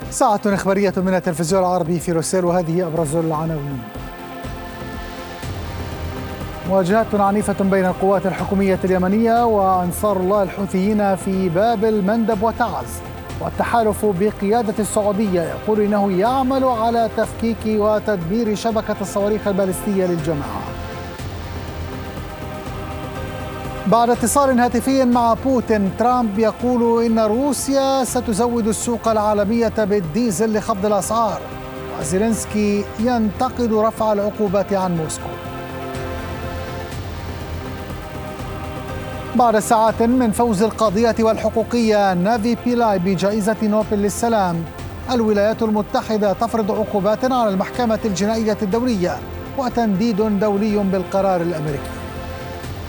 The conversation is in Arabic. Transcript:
ساعة إخبارية من التلفزيون العربي في روسيل، وهذه أبرز العناوين. مواجهات عنيفة بين القوات الحكومية اليمنية وأنصار الله الحوثيين في باب المندب وتعز، والتحالف بقيادة السعودية يقول إنه يعمل على تفكيك وتدمير شبكة الصواريخ البالستية للجماعة. بعد اتصال هاتفي مع بوتين، ترامب يقول إن روسيا ستزود السوق العالمية بالديزل لخفض الأسعار، وزيلينسكي ينتقد رفع العقوبات عن موسكو. بعد ساعات من فوز القاضية والحقوقية نافي بيلاي بجائزة نوبل للسلام، الولايات المتحدة تفرض عقوبات على المحكمة الجنائية الدولية وتنديد دولي بالقرار الأمريكي.